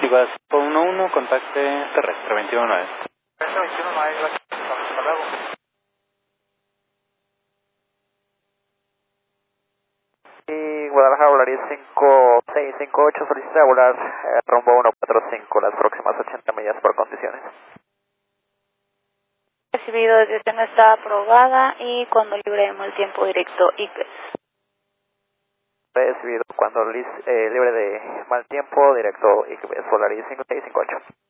Viva 511, contacte terrestre 219. Terrestre 219, gracias. Hasta luego. Y Guadalajara Volaris 5658 solicita volar rumbo 145 las próximas 80 millas por condiciones. Recibido, decisión está aprobada y cuando libremos el tiempo directo ICES. Recibido cuando libre de mal tiempo directo ICES Volaris 5658.